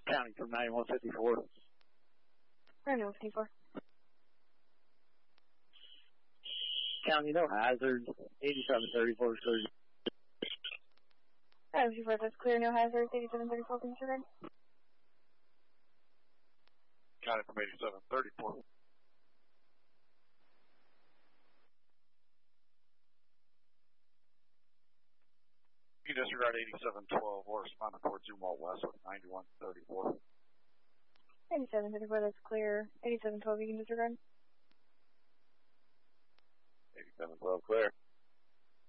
Counting from 9154. 9154. County, no hazards. 8734 is clear. 9154, that's clear, no hazards. 8734, can you disregard? Counting from 8734. You can disregard 8712 or respond to Port Zoom West with 9134. 8734, that's clear. 8712, you can disregard. 8712, clear.